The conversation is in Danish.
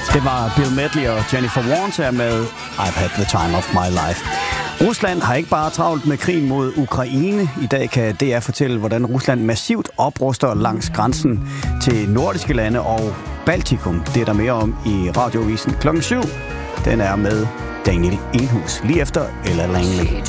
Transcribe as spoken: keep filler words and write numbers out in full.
Det var Bill Medley og Jennifer Warnes med I've Had the Time of My Life. Rusland har ikke bare travlt med krigen mod Ukraine. I dag kan D R fortælle, hvordan Rusland massivt opruster langs grænsen til nordiske lande og Baltikum. Det er der mere om i Radioavisen klokken syv. Den er med Daniel Enhus lige efter Ella Langley.